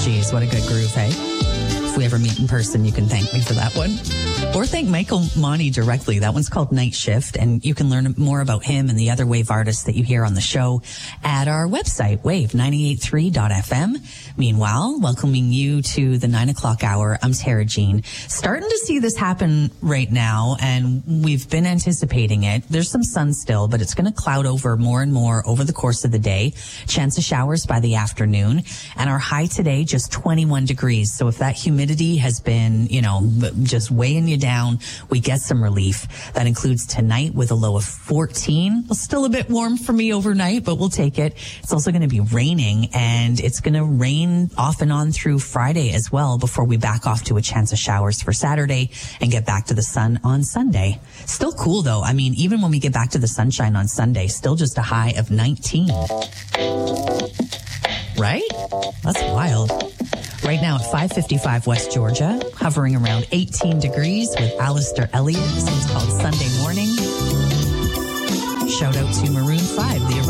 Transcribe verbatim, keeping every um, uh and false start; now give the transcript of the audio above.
Jeez, what a good groove, hey? If we ever meet in person, you can thank me for that one. Or thank Michael Monty directly. That one's called Night Shift, and you can learn more about him and the other Wave artists that you hear on the show at our website, wave nine eight three dot f m. Meanwhile, welcoming you to the nine o'clock hour, I'm Tara Jean. Starting to see this happen right now, and we've been anticipating it. There's some sun still, but it's going to cloud over more and more over the course of the day. Chance of showers by the afternoon, and our high today just twenty-one degrees. So if that humidity has been, you know, just weighing you down, we get some relief. That includes tonight with a low of fourteen. Still a bit warm for me overnight, but we'll take it. It's also going to be raining, and it's going to rain off and on through Friday as well before we back off to a chance of showers for Saturday and get back to the sun on Sunday. Still cool though. I mean, even when we get back to the sunshine on Sunday, still just a high of nineteen. Right? That's wild. Right now at five fifty-five West Georgia, hovering around eighteen degrees with Alistair Elliott. This one's called Sunday Morning. Shout out to Maroon five, the